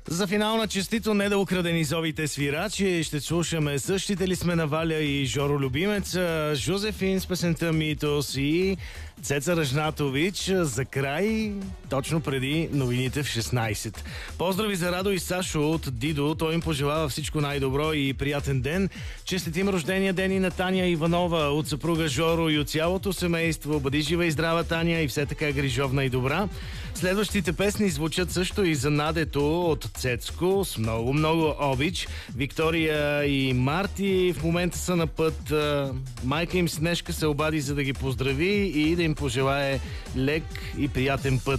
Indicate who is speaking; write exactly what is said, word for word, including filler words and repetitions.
Speaker 1: За финал на честито не да украдени зовите свирачи ще слушаме Същите ли сме на Валя и Жоро Любимец, Жозефин с песента Митос и Цеца Ръжнатович за край, точно преди новините в шестнайсет. Поздрави за Радо и Сашо от Дидо. Той им пожелава всичко най-добро и приятен ден. Честитим рождения ден и на Таня Иванова от съпруга Жоро и от цялото семейство. Бъди жива и здрава, Таня, и все така грижовна и добра. Следващите песни звучат също и за Надето от Цецко с много-много обич. Виктория и Марти в момента са на път. Майка им Снежка се обади, за да ги поздрави и да им пожелае лек и приятен път.